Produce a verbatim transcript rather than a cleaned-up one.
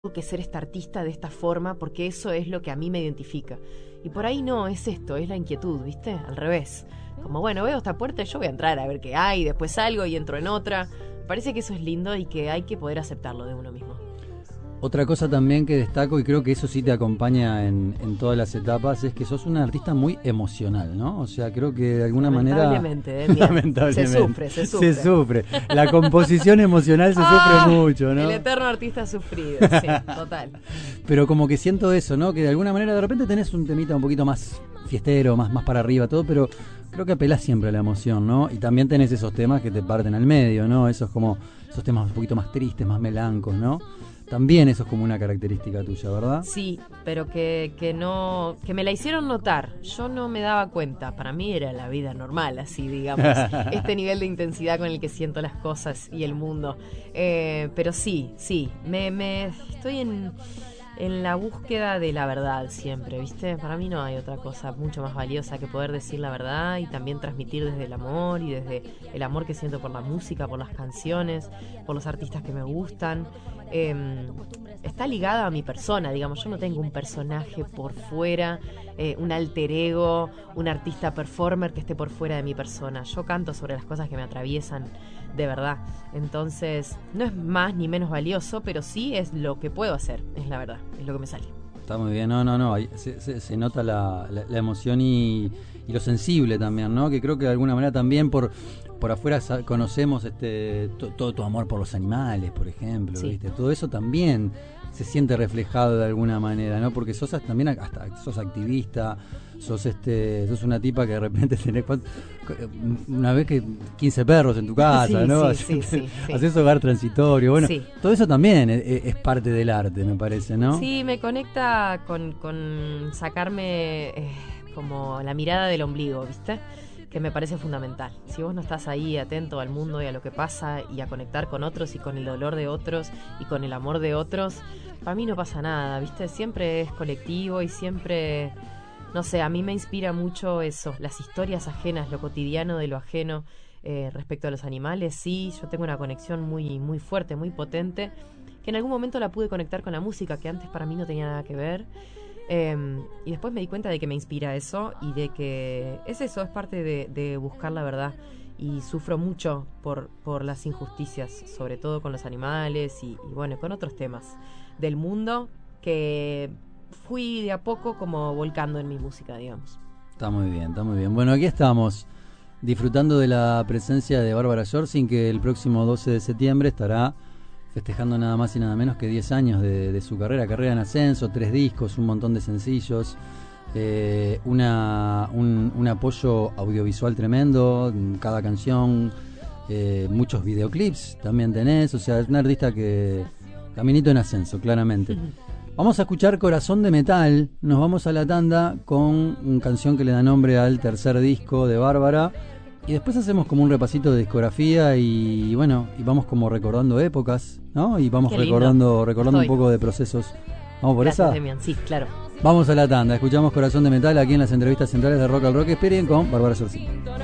que ser esta artista de esta forma porque eso es lo que a mí me identifica. Y por ahí no, es esto, es la inquietud, ¿viste? Al revés. Como, bueno, veo esta puerta y yo voy a entrar a ver qué hay, después salgo y entro en otra. Parece que eso es lindo y que hay que poder aceptarlo de uno mismo. Otra cosa también que destaco, y creo que eso sí te acompaña en, en todas las etapas, es que sos una artista muy emocional, ¿no? O sea, creo que de alguna lamentablemente, manera... Eh, lamentablemente. Se sufre, se sufre. Se sufre. La composición emocional se ah, sufre mucho, ¿no? El eterno artista sufrido, sí, total. Pero como que siento eso, ¿no? Que de alguna manera de repente tenés un temita un poquito más fiestero, más, más para arriba, todo, pero creo que apelás siempre a la emoción, ¿no? Y también tenés esos temas que te parten al medio, ¿no? Esos como, esos temas un poquito más tristes, más melancos, ¿no? También eso es como una característica tuya, ¿verdad? Sí, pero que, que no, que me la hicieron notar. Yo no me daba cuenta. Para mí era la vida normal, así digamos. Este nivel de intensidad con el que siento las cosas y el mundo. Eh, pero sí, sí. Me, me estoy en, en la búsqueda de la verdad siempre, ¿viste? Para mí no hay otra cosa mucho más valiosa que poder decir la verdad y también transmitir desde el amor y desde el amor que siento por la música, por las canciones, por los artistas que me gustan. Eh, está ligada a mi persona, digamos. Yo no tengo un personaje por fuera, eh, un alter ego, un artista performer que esté por fuera de mi persona. Yo canto sobre las cosas que me atraviesan de verdad. Entonces no es más ni menos valioso, pero sí es lo que puedo hacer, es la verdad, es lo que me sale. Está muy bien, no, no, no, se, se, se nota la, la, la emoción y, y lo sensible también, ¿no? Que creo que de alguna manera también por por afuera conocemos este to, todo tu amor por los animales, por ejemplo, sí. ¿Viste? Todo eso también se siente reflejado de alguna manera, ¿no? Porque sos también hasta sos activista, sos este sos una tipa que de repente tenés una vez que quince perros en tu casa, sí, ¿no? Sí, sí, sí, sí. Haces hogar transitorio, bueno, sí. Todo eso también es, es parte del arte, me parece, ¿no? Sí, me conecta con, con sacarme eh, como la mirada del ombligo, ¿viste? Que me parece fundamental. Si vos no estás ahí atento al mundo y a lo que pasa y a conectar con otros y con el dolor de otros y con el amor de otros, para mí no pasa nada, ¿viste? Siempre es colectivo y siempre, no sé, a mí me inspira mucho eso, las historias ajenas, lo cotidiano de lo ajeno eh, respecto a los animales. Sí, yo tengo una conexión muy, muy fuerte, muy potente, que en algún momento la pude conectar con la música, que antes para mí no tenía nada que ver. Eh, y después me di cuenta de que me inspira eso y de que es eso, es parte de, de buscar la verdad. Y sufro mucho por, por las injusticias, sobre todo con los animales y, y bueno, con otros temas del mundo que fui de a poco como volcando en mi música, digamos. Está muy bien, está muy bien. Bueno, aquí estamos disfrutando de la presencia de Bárbara Yorcin, que el próximo doce de septiembre estará festejando nada más y nada menos que diez años de, de su carrera, carrera en ascenso, tres discos, un montón de sencillos, eh, una, un, un apoyo audiovisual tremendo, cada canción, eh, muchos videoclips también tenés, o sea, es una artista que caminito en ascenso, claramente. Vamos a escuchar Corazón de Metal, nos vamos a la tanda con una canción que le da nombre al tercer disco de Bárbara. Y después hacemos como un repasito de discografía y bueno, y vamos como recordando épocas, ¿no? Y vamos recordando recordando Estoy. un poco de procesos. ¿Vamos por Gracias, esa? Demian. Sí, claro. Vamos a la tanda, escuchamos Corazón de Metal aquí en las entrevistas centrales de Rock al Rock. Esperen con Bárbara Yorcin.